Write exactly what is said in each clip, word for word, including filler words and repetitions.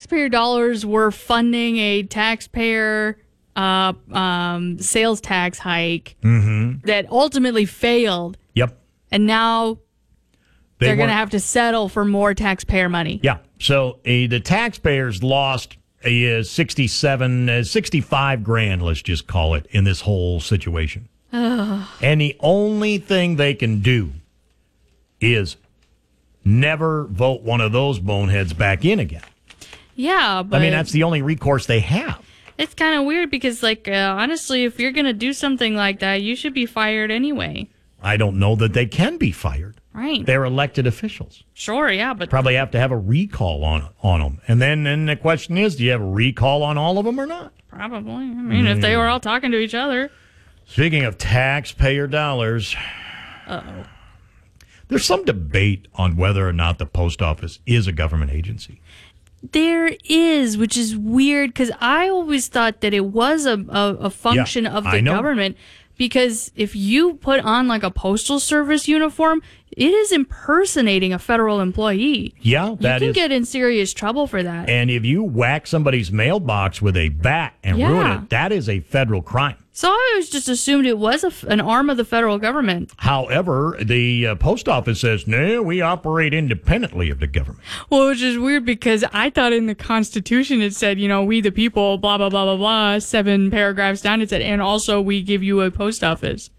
taxpayer dollars were funding a taxpayer uh, um, sales tax hike mm-hmm. that ultimately failed. Yep. And now they they're going to have to settle for more taxpayer money. Yeah. So uh, the taxpayers lost uh, sixty-seven, uh, sixty-five grand, let's just call it, in this whole situation. And the only thing they can do is never vote one of those boneheads back in again. Yeah, but I mean, that's the only recourse they have. It's kind of weird because, like, uh, honestly, if you're going to do something like that, you should be fired anyway. I don't know that they can be fired. Right. They're elected officials. Sure, yeah, but... Probably have to have a recall on on them. And then, then the question is, do you have a recall on all of them or not? Probably. I mean, mm. if they were all talking to each other. Speaking of taxpayer dollars... Uh-oh. There's some debate on whether or not the post office is a government agency. There is, which is weird, because I always thought that it was a, a, a function yeah, of the government. Because if you put on like a postal service uniform, it is impersonating a federal employee. Yeah, that is. You can get in serious trouble for that. And if you whack somebody's mailbox with a bat and yeah. ruin it, that is a federal crime. So I always just assumed it was a, an arm of the federal government. However, the uh, post office says, no, we operate independently of the government. Well, which is weird because I thought in the Constitution it said, you know, we the people, blah, blah, blah, blah, blah, seven paragraphs down it said, and also we give you a post office.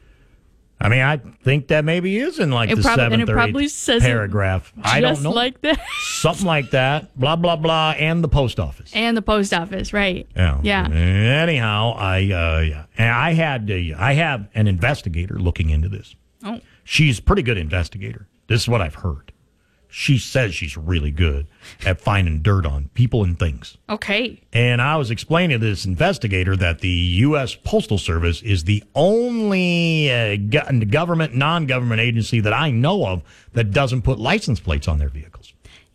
I mean, I think that maybe is in like it the prob- seventh and it or probably eighth says paragraph. I don't know. Just like that. Something like that. Blah, blah, blah, and the post office. And the post office, right. Yeah. Yeah. Anyhow, I uh, yeah. And I had a, I have an investigator looking into this. Oh. She's a pretty good investigator. This is what I've heard. She says she's really good at finding dirt on people and things. Okay. And I was explaining to this investigator that the U S Postal Service is the only uh, go- government, non-government agency that I know of that doesn't put license plates on their vehicles.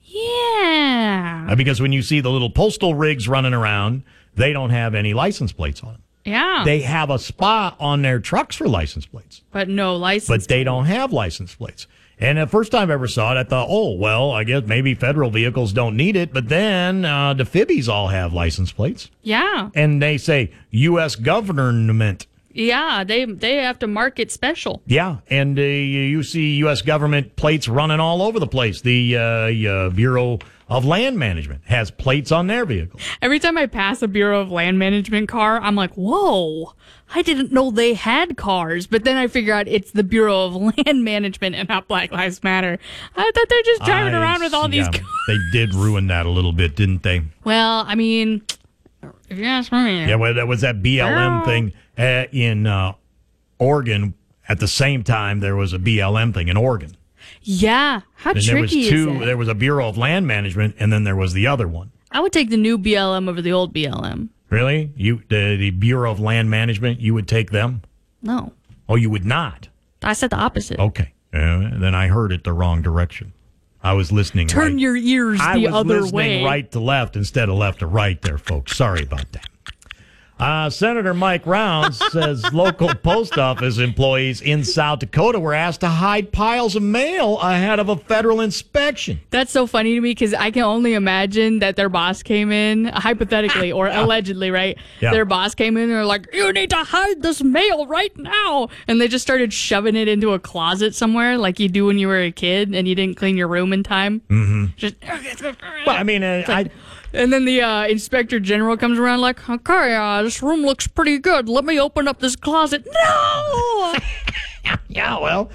Yeah. Uh, because when you see the little postal rigs running around, they don't have any license plates on them. Yeah. They have a spot on their trucks for license plates. But no license But they don't have license plates. And the first time I ever saw it, I thought, oh, well, I guess maybe federal vehicles don't need it. But then uh, the Fibbies all have license plates. Yeah. And they say U S government. Yeah, they they have to mark it special. Yeah, and uh, you see U S government plates running all over the place. The uh, uh, Bureau of Land Management has plates on their vehicles. Every time I pass a Bureau of Land Management car, I'm like, whoa, I didn't know they had cars. But then I figure out it's the Bureau of Land Management and not Black Lives Matter. I thought they're just driving I, around with all yeah, these cars. They did ruin that a little bit, didn't they? Well, I mean, if you ask me. Yeah, well, that was that B L M Girl. thing uh, in uh, Oregon. At the same time, there was a B L M thing in Oregon. Yeah, how and tricky there was two, is that? There was a Bureau of Land Management, and then there was the other one. I would take the new B L M over the old B L M. Really? You the, the Bureau of Land Management, you would take them? No. Oh, you would not? I said the opposite. Okay. Uh, then I heard it the wrong direction. I was listening Turn right. your ears I the was other listening way. right to left instead of left to right there, folks. Sorry about that. Uh, Senator Mike Rounds says local post office employees in South Dakota were asked to hide piles of mail ahead of a federal inspection. That's so funny to me because I can only imagine that their boss came in, hypothetically or allegedly, right? Yeah. Their boss came in and they're like, you need to hide this mail right now. And they just started shoving it into a closet somewhere like you do when you were a kid and you didn't clean your room in time. Mm-hmm. Just, well, I mean, uh, like, I... And then the uh, inspector general comes around like, okay, uh, this room looks pretty good. Let me open up this closet. No! Yeah, well,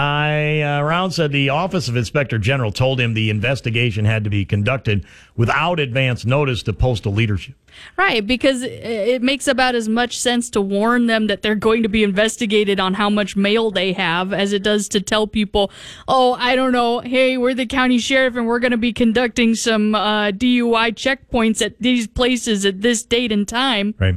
I uh, Round said the Office of Inspector General told him the investigation had to be conducted without advance notice to postal leadership. Right, because it makes about as much sense to warn them that they're going to be investigated on how much mail they have as it does to tell people, oh, I don't know, hey, we're the county sheriff and we're going to be conducting some uh, D U I checkpoints at these places at this date and time. Right.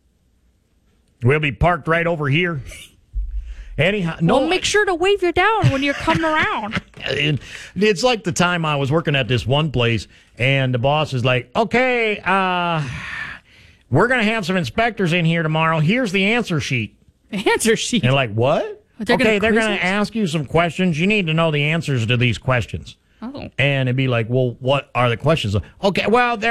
We'll be parked right over here. Anyhow, no, well, make sure to wave you down when you come around. It's like the time I was working at this one place, and the boss is like, okay, uh, we're going to have some inspectors in here tomorrow. Here's the answer sheet. Answer sheet? And like, what? They're okay, gonna they're going quiz to us? ask you some questions. You need to know the answers to these questions. Oh. And it'd be like, well, what are the questions? Okay, well,